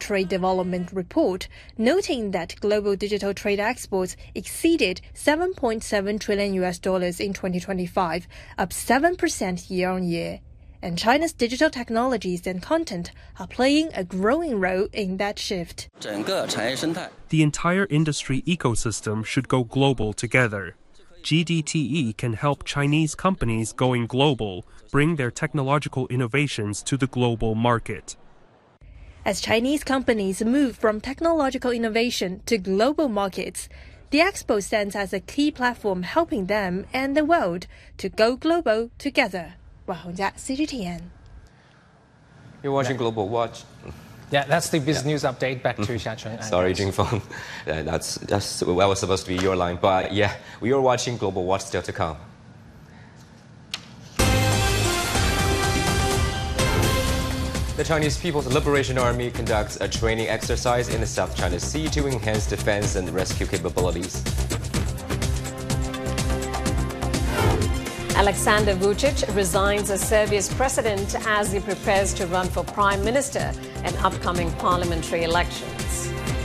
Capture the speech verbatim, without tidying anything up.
Trade Development Report, noting that global digital trade exports exceeded seven point seven trillion U S dollars in twenty twenty-five, up seven percent year-on-year. And China's digital technologies and content are playing a growing role in that shift. The entire industry ecosystem should go global together. G D T E can help Chinese companies going global bring their technological innovations to the global market. As Chinese companies move from technological innovation to global markets, the Expo stands as a key platform helping them and the world to go global together. 王洪家 C G T N. You're watching Global Watch. Yeah, that's the business yeah. news update. Back to Xiachun. Sorry, Jingfeng. Yeah, that's, that's well, was supposed to be your line. But yeah, we are watching Global Watch still to come. The Chinese People's Liberation Army conducts a training exercise in the South China Sea to enhance defense and rescue capabilities. Alexander Vučić resigns as Serbia's president as he prepares to run for prime minister in upcoming parliamentary election.